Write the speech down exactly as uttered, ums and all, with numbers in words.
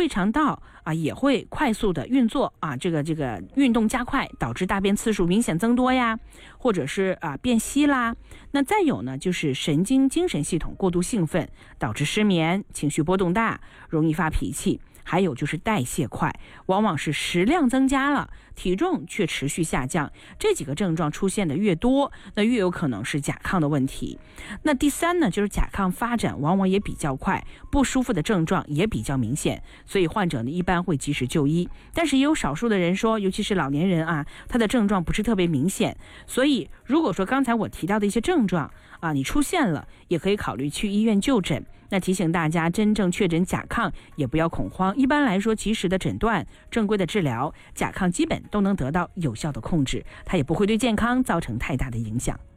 胃肠道啊也会快速的运作啊，这个这个运动加快，导致大便次数明显增多呀，或者是啊便稀啦。那再有呢，就是神经精神系统过度兴奋，导致失眠、情绪波动大，容易发脾气。还有就是代谢快，往往是食量增加了，体重却持续下降，这几个症状出现的越多，那越有可能是甲亢的问题。那第三呢，就是甲亢发展往往也比较快，不舒服的症状也比较明显，所以患者呢一般会及时就医。但是也有少数的人说，尤其是老年人啊，他的症状不是特别明显，所以如果说刚才我提到的一些症状啊，你出现了，也可以考虑去医院就诊。那提醒大家，真正确诊甲亢也不要恐慌，一般来说及时的诊断、正规的治疗，甲亢基本都能得到有效的控制，它也不会对健康造成太大的影响。